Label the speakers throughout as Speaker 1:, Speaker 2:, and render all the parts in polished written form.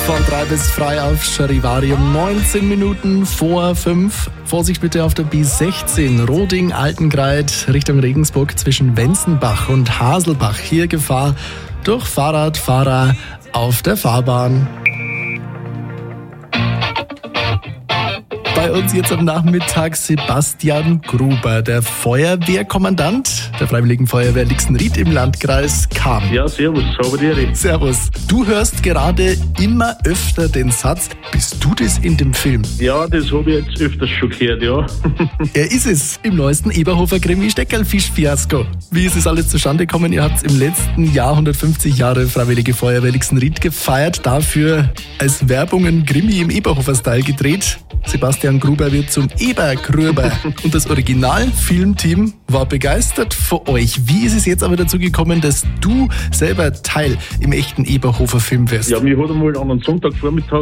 Speaker 1: Von 3 bis frei auf Charivari um 19 Minuten vor 5. Vorsicht bitte auf der B16 Roding-Altengreit Richtung Regensburg zwischen Wenzenbach und Haselbach. Hier Gefahr durch Fahrradfahrer auf der Fahrbahn. Bei uns jetzt am Nachmittag Sebastian Gruber, der Feuerwehrkommandant der Freiwilligen Feuerwehr Lixenried im Landkreis Cham.
Speaker 2: Ja, servus, habe dir.
Speaker 1: Servus. Du hörst gerade immer öfter den Satz, bist du das in dem Film?
Speaker 2: Ja, das habe ich jetzt öfters schon gehört, ja.
Speaker 1: Er ist es, im neuesten Eberhofer-Krimi Steckerlfisch-Fiasko. Wie ist es alles zustande gekommen? Ihr habt im letzten Jahr 150 Jahre Freiwillige Feuerwehr Lixenried gefeiert, dafür als Werbung ein Krimi im Eberhofer-Style gedreht. Sebastian Gruber wird zum Ebergrüber und das Original-Filmteam war begeistert von euch. Wie ist es jetzt aber dazu gekommen, dass du selber Teil im echten Eberhofer-Film wirst?
Speaker 2: Ja, mich hat einmal an einem Sonntagvormittag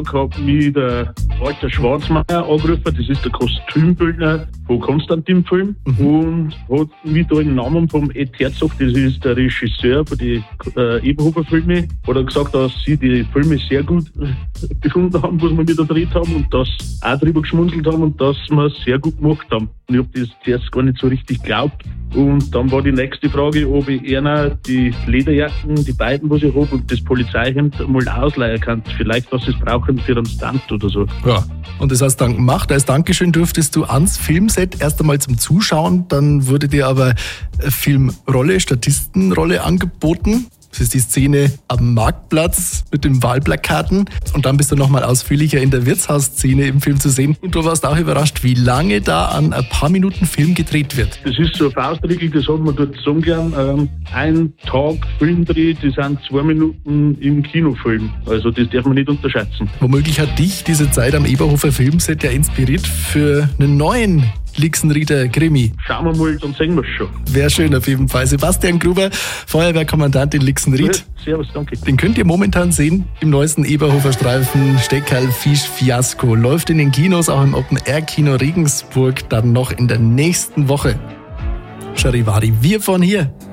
Speaker 2: der Walter Schwarzmeier angerufen, das ist der Kostümbildner von Konstantin-Film und hat mich da im Namen vom Ed Herzog, das ist der Regisseur von den Eberhofer-Filmen, hat er gesagt, dass sie die Filme sehr gut gefunden haben, was wir da gedreht haben und das auch drüber geschmunzelt haben und dass wir es sehr gut gemacht haben. Und ich habe das zuerst gar nicht so richtig geglaubt. Und dann war die nächste Frage, ob ich einer die Lederjacken, die beiden, was ich habe, und das Polizeihemd mal ausleihen kann. Vielleicht, was sie es brauchen für einen Stunt oder so.
Speaker 1: Ja, und das hast du dann gemacht. Als Dankeschön durftest du ans Filmset erst einmal zum Zuschauen. Dann wurde dir aber Filmrolle, Statistenrolle angeboten. Das ist die Szene am Marktplatz mit den Wahlplakaten. Und dann bist du nochmal ausführlicher in der Wirtshausszene im Film zu sehen. Und du warst auch überrascht, wie lange da an ein paar Minuten Film gedreht wird.
Speaker 2: Das ist so eine Faustregel, das hat man dort so gern. Ein Tag Filmdreh, das sind 2 Minuten im Kinofilm. Also das darf man nicht unterschätzen.
Speaker 1: Womöglich hat dich diese Zeit am Eberhofer Filmset ja inspiriert für einen neuen Lixenrieder Krimi.
Speaker 2: Schauen wir mal, dann sehen wir es schon.
Speaker 1: Wäre schön auf jeden Fall. Sebastian Gruber, Feuerwehrkommandant in Lixenried.
Speaker 2: Servus, danke.
Speaker 1: Den könnt ihr momentan sehen im neuesten Eberhofer Streifen Steckerlfisch-Fiasko. Läuft in den Kinos, auch im Open-Air-Kino Regensburg, dann noch in der nächsten Woche. Charivari, wir von hier.